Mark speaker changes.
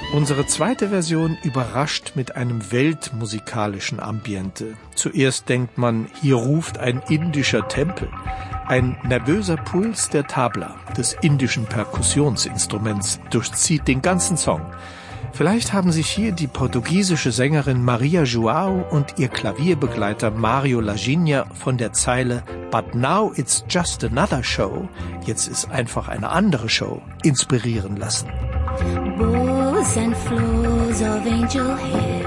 Speaker 1: Unsere zweite Version überrascht mit einem weltmusikalischen Ambiente. Zuerst denkt man, hier ruft ein indischer Tempel. Ein nervöser Puls der Tabla, des indischen Perkussionsinstruments, durchzieht den ganzen Song. Vielleicht haben sich hier die portugiesische Sängerin Maria João und ihr Klavierbegleiter Mario Laginha von der Zeile "But now it's just another show", jetzt ist einfach eine andere Show, inspirieren lassen.
Speaker 2: Bows and flows of angel hair